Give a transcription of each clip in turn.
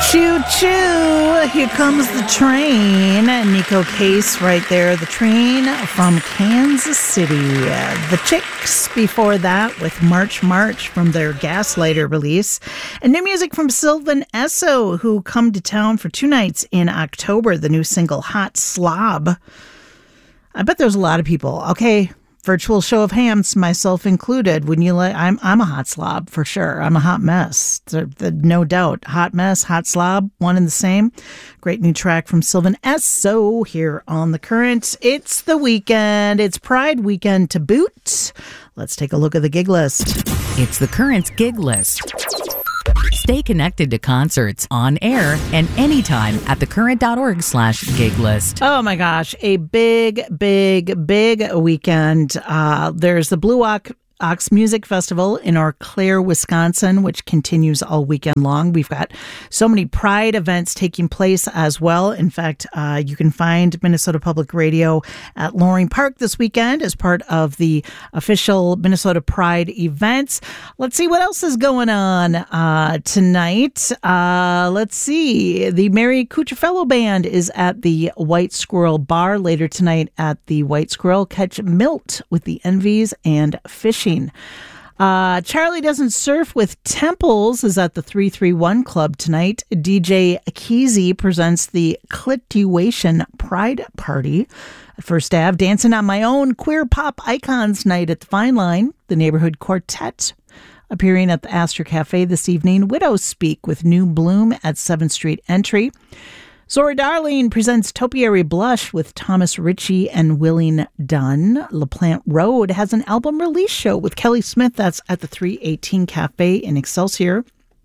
Choo choo, here comes the train. Nico Case right there, the train from Kansas City. The Chicks before that with March March from their Gaslighter release. And new music from Sylvan Esso, who come to town for 2 nights in October, the new single Hot Slob. I bet there's a lot of people. Okay, virtual show of hands, myself included. Wouldn't you like? I'm a hot slob for sure. I'm a hot mess, no doubt. Hot mess, hot slob, one and the same. Great new track from Sylvan Esso here on The Current. It's the weekend. It's Pride weekend to boot. Let's take a look at the gig list. It's The Current's gig list. Stay connected to concerts on air and anytime at thecurrent.org/gig list. Oh my gosh, a big weekend. There's the Blue Ox Music Festival in Eau Claire, Wisconsin, which continues all weekend long. We've got so many Pride events taking place as well. In fact, you can find Minnesota Public Radio at Loring Park this weekend as part of the official Minnesota Pride events. Let's see what else is going on tonight. Let's see. The Mary Cucciafello Band is at the White Squirrel Bar later tonight at the White Squirrel. Catch Milt with the Envies and Fishing. Charlie Doesn't Surf with Temples is at the 331 Club tonight. DJ Keezy presents the Clituation Pride Party at First Ave. Dancing on My Own Queer Pop Icons Night at the Fine Line. The Neighborhood Quartet appearing at the Astor Cafe this evening. Widows Speak with New Bloom at 7th Street Entry. Zora Darling presents Topiary Blush with Thomas Ritchie and Willing Dunn. LaPlante Road has an album release show with Kelly Smith. That's at the 318 Cafe in Excelsior.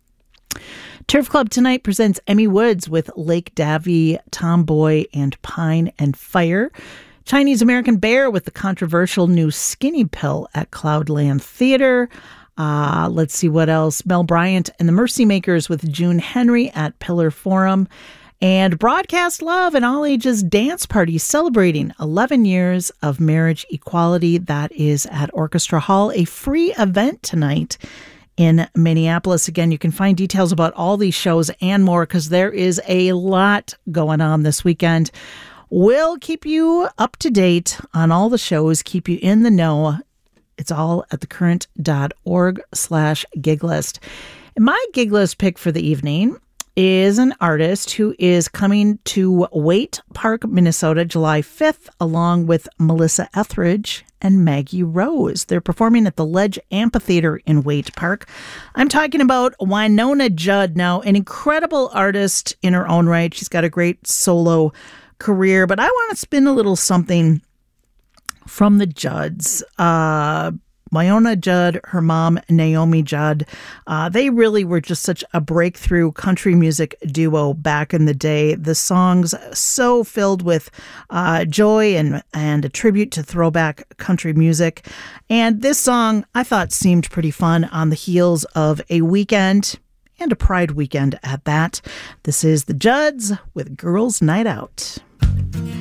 Turf Club tonight presents Emmy Woods with Lake Davy, Tomboy, and Pine and Fire. Chinese American Bear with the controversial new Skinny Pill at Cloudland Theater. Let's see what else. Mel Bryant and the Mercy Makers with June Henry at Pillar Forum. And Broadcast Love, an all-ages dance party celebrating 11 years of marriage equality. That is at Orchestra Hall, a free event tonight in Minneapolis. Again, you can find details about all these shows and more because there is a lot going on this weekend. We'll keep you up to date on all the shows, keep you in the know. It's all at thecurrent.org/gig list. And my gig list pick for the evening is an artist who is coming to Waite Park, Minnesota, July 5th, along with Melissa Etheridge and Maggie Rose. They're performing at the Ledge Amphitheater in Waite Park. I'm talking about Wynonna Judd now, an incredible artist in her own right. She's got a great solo career, but I want to spin a little something from the Judds. Wynonna Judd, her mom, Naomi Judd, they really were just such a breakthrough country music duo back in the day. The songs so filled with joy and a tribute to throwback country music. And this song, I thought, seemed pretty fun on the heels of a weekend, and a Pride weekend at that. This is the Judds with Girls' Night Out.